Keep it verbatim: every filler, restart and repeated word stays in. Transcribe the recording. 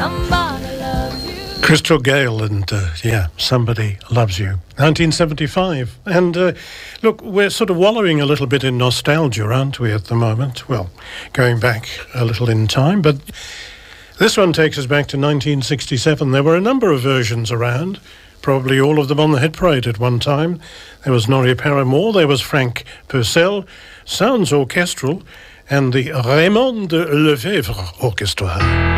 Crystal Gale and, uh, yeah, Somebody Loves You. nineteen seventy-five. And, uh, look, we're sort of wallowing a little bit in nostalgia, aren't we, at the moment? Well, going back a little in time, but this one takes us back to nineteen sixty-seven. There were a number of versions around, probably all of them on the hit parade at one time. There was Norrie Paramore, there was Frank Purcell, sounds orchestral, and the Raymond Lefebvre Orchestra.